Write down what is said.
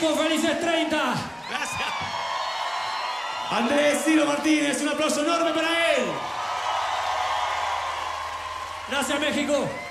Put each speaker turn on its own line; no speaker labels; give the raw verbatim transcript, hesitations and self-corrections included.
México, felices treinta.
Gracias.
Andrés Ciro Martínez, un aplauso enorme para él.
Gracias, México.